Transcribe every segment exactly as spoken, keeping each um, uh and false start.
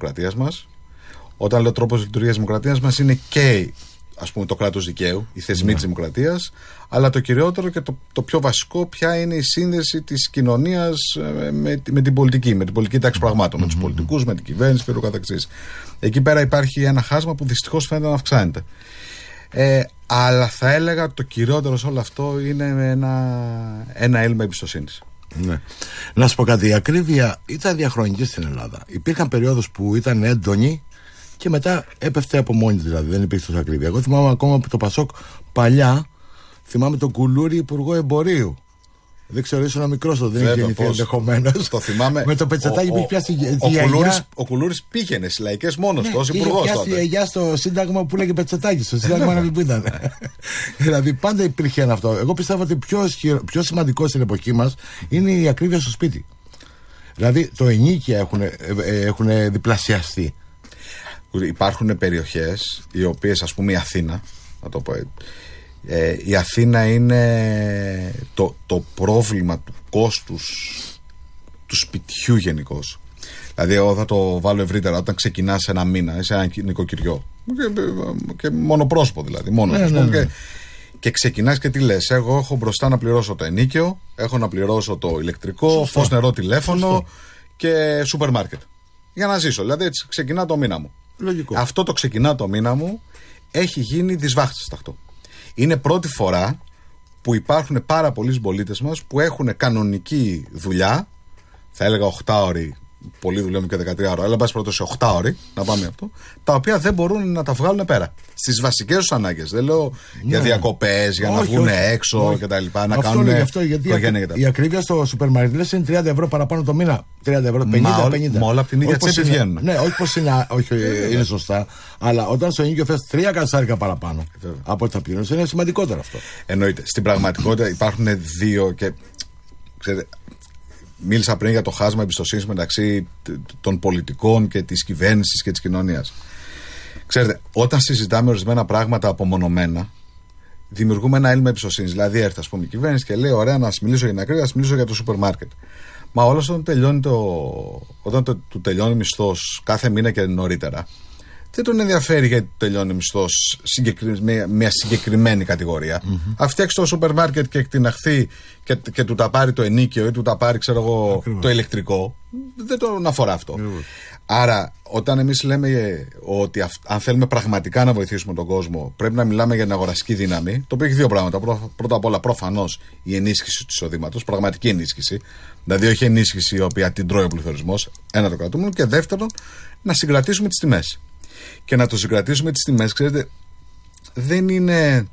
δημοκρατίας μας. Όταν λέω τρόπος λειτουργίας της δημοκρατίας μας, είναι και, ας πούμε, το κράτος δικαίου, οι θεσμοί ναι. της δημοκρατίας, αλλά το κυριότερο και το, το πιο βασικό, ποια είναι η σύνδεση της κοινωνίας με, με την πολιτική, με την πολιτική τάξη πραγμάτων, mm-hmm. με τους πολιτικούς, με την κυβέρνηση και το καθεξής. Εκεί πέρα υπάρχει ένα χάσμα που δυστυχώς φαίνεται να αυξάνεται. Ε, αλλά θα έλεγα το κυριότερο σε όλο αυτό είναι ένα, ένα έλλειμμα εμπιστοσύνης. Ναι. Να σου πω κάτι, η ακρίβεια ήταν διαχρονική στην Ελλάδα. Υπήρχαν περιόδους που ήταν έντονη και μετά έπεφτε από μόνη της, δηλαδή δεν υπήρχε τόσο ακρίβεια. Εγώ θυμάμαι ακόμα από το Πασόκ παλιά, θυμάμαι τον Κουλούρη υπουργό εμπορίου. Δεν ξέρω, ήσουν μικρός τότε, δεν είχε γεννηθεί ενδεχομένως. Το θυμάμαι. Με το πετσετάκι που είχε πιάσει τη γιαγιά. Ο Κουλούρης πήγαινε στις λαϊκές μόνος του, ως υπουργός τότε. Είχε πιάσει τη γιαγιά στο σύνταγμα που λέγε πετσετάκι, στο σύνταγμα να μην ήταν. Δηλαδή πάντα υπήρχε ένα αυτό. Εγώ πιστεύω ότι πιο, πιο σημαντικό στην εποχή μας είναι η ακρίβεια στο σπίτι. Δηλαδή το ενίκια έχουν, έχουν διπλασιαστεί. Υπάρχουν περιοχές οι οποίες, ας πούμε η Αθήνα, να το πω, ε, η Αθήνα είναι το, το πρόβλημα του κόστους του σπιτιού γενικώς. Δηλαδή εγώ θα το βάλω ευρύτερα, όταν ξεκινάς ένα μήνα σε ένα νοικοκυριό και, και μονοπρόσωπο δηλαδή μόνος, ναι, ναι, ναι. Και, και ξεκινάς και τι λες, εγώ έχω μπροστά να πληρώσω το ενοίκιο, έχω να πληρώσω το ηλεκτρικό, σωστό, φως, νερό, τηλέφωνο, σωστό, και σούπερ μάρκετ για να ζήσω, δηλαδή έτσι ξεκινά το μήνα μου. Λογικό. Αυτό το ξεκινά το μήνα μου έχει γίνει δυσβάχτιστο αυτό. Είναι πρώτη φορά που υπάρχουν πάρα πολλοί πολίτες μας που έχουν κανονική δουλειά, θα έλεγα οκτάωρη, πολλοί δουλεύουν και δεκατρία ώρα, αλλά μπας πρώτο σε οκτάωρη, να πάμε αυτό, τα οποία δεν μπορούν να τα βγάλουν πέρα. Στις βασικές τους ανάγκες. Δεν λέω ναι. για διακοπές, για όχι, να βγουν όχι, έξω όχι. και τα λοιπά, να αυτό κάνουν οικογένεια και τα. Η ακρίβεια στο σούπερ μάρκετ είναι τριάντα ευρώ παραπάνω το μήνα. τριάντα ευρώ, πενήντα πενήντα. Μα όλα από την ίδια τσέπη βγαίνουν. Ναι, όχι πως είναι, όχι, είναι σωστά, αλλά όταν στο ενοίκιο θες τρία κατσάρικα παραπάνω από ό,τι θα πληρώνεις, είναι σημαντικότερο αυτό. Εννοείται. Στην πραγματικότητα υπάρχουν δύο και. Ξέρετε, μίλησα πριν για το χάσμα εμπιστοσύνης μεταξύ των πολιτικών και της κυβέρνησης και της κοινωνίας. Ξέρετε, όταν συζητάμε ορισμένα πράγματα απομονωμένα, δημιουργούμε ένα έλλειμμα εμπιστοσύνης. Δηλαδή, έρθει ας πούμε η κυβέρνηση και λέει: ωραία, να σας μιλήσω για την ακρίβεια, να σας μιλήσω για το σούπερ μάρκετ. Μα όλος όταν τελειώνει το, όταν το, του τελειώνει μισθός κάθε μήνα και νωρίτερα, δεν τον ενδιαφέρει γιατί του τελειώνει μισθός με μια συγκεκριμένη κατηγορία. Mm-hmm. Αν φτιάξει το σούπερ μάρκετ και εκτιναχθεί και, και του τα πάρει το ενίκιο ή του τα πάρει, ξέρω εγώ, ακριβώς, το ηλεκτρικό, δεν τον αφορά αυτό. Mm-hmm. Άρα, όταν εμείς λέμε ότι αυ, αν θέλουμε πραγματικά να βοηθήσουμε τον κόσμο, πρέπει να μιλάμε για την αγοραστική δύναμη, το οποίο έχει δύο πράγματα. Πρώτα απ' όλα, προφανώς η ενίσχυση του εισοδήματος, πραγματική ενίσχυση. Δηλαδή, όχι ενίσχυση η οποία την τρώει ο πληθωρισμός, ένα το κρατούμενο. Και δεύτερον, να συγκρατήσουμε τις τιμές. Και να το συγκρατήσουμε τις τιμές, ξέρετε, δεν είναι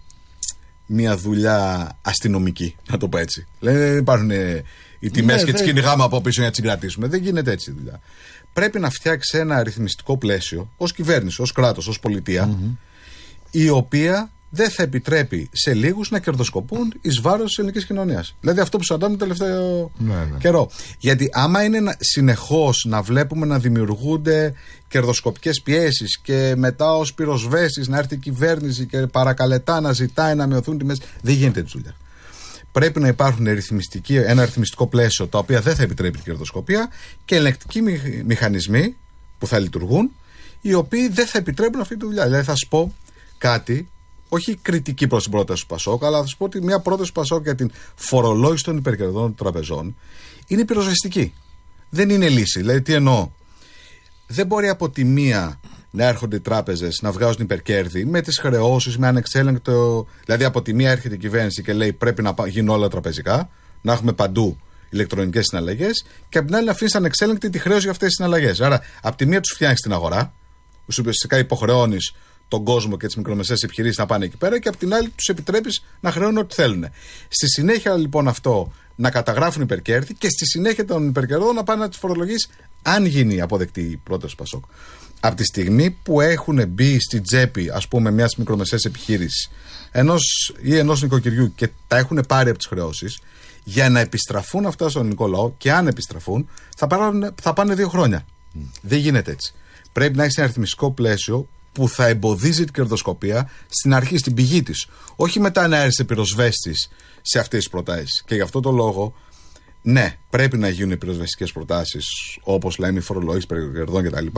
μια δουλειά αστυνομική, να το πω έτσι. Δεν υπάρχουν οι τιμές ναι, και τις κυνηγάμε από πίσω για να τις συγκρατήσουμε. Δεν γίνεται έτσι η δουλειά. Πρέπει να φτιάξει ένα αριθμιστικό πλαίσιο, ως κυβέρνηση, ως κράτος, ως πολιτεία, mm-hmm. η οποία δεν θα επιτρέπει σε λίγους να κερδοσκοπούν εις βάρος της ελληνικής κοινωνίας. Δηλαδή αυτό που συναντάμε το τελευταίο ναι, ναι. καιρό. Γιατί άμα είναι συνεχώς να βλέπουμε να δημιουργούνται κερδοσκοπικές πιέσεις και μετά ως πυροσβέστης να έρθει η κυβέρνηση και παρακαλετά να ζητάει να μειωθούν τιμές, δεν γίνεται έτσι δουλειά. Πρέπει να υπάρχουν ένα αριθμιστικό πλαίσιο τα οποία δεν θα επιτρέπει την κερδοσκοπία και ελεγκτικοί μηχανισμοί που θα λειτουργούν, οι οποίοι δεν θα επιτρέπουν αυτή τη δουλειά. Δηλαδή θα σου πω κάτι, όχι κριτική προς την πρόταση του Πασόκ, αλλά θα σου πω ότι μια πρόταση του Πασόκ για την φορολόγηση των υπερκερδών των τραπεζών είναι πυροσβεστική. Δεν είναι λύση. Δηλαδή, τι εννοώ. Δεν μπορεί από τη μία να έρχονται οι τράπεζες να βγάζουν υπερκέρδη με τις χρεώσεις, με ανεξέλεγκτο. Δηλαδή, από τη μία έρχεται η κυβέρνηση και λέει πρέπει να γίνουν όλα τραπεζικά, να έχουμε παντού ηλεκτρονικές συναλλαγές, και από την άλλη να αφήνει ανεξέλεγκτη τη χρέωση για αυτές τις συναλλαγές. Άρα, από τη μία τους φτιάχνεις την αγορά, ουσιαστικά υποχρεώνεις τον κόσμο και τις μικρομεσαίες επιχειρήσεις να πάνε εκεί πέρα, και από την άλλη τους επιτρέπεις να χρεώνουν ό,τι θέλουν. Στη συνέχεια λοιπόν αυτό να καταγράφουν υπερκέρδη και στη συνέχεια των υπερκερδών να πάνε να τις φορολογείς, αν γίνει αποδεκτή η πρόταση Πασόκ. Από τη στιγμή που έχουν μπει στην τσέπη, ας πούμε, μιας μικρομεσαίας επιχείρησης ενός ή ενός νοικοκυριού και τα έχουν πάρει από τις χρεώσεις, για να επιστραφούν αυτά στον ελληνικό λαό, και αν επιστραφούν, θα, πάρουν, θα πάνε δύο χρόνια. Mm. Δεν γίνεται έτσι. Πρέπει να έχει ένα αριθμιστικό πλαίσιο που θα εμποδίζει την κερδοσκοπία στην αρχή, στην πηγή της. Όχι μετά να έρθει πυροσβέστης σε αυτές τις προτάσεις. Και γι' αυτό το λόγο, ναι, πρέπει να γίνουν οι πυροσβεστικές προτάσεις, όπως λέμε, η φορολόγηση περικερδών κτλ.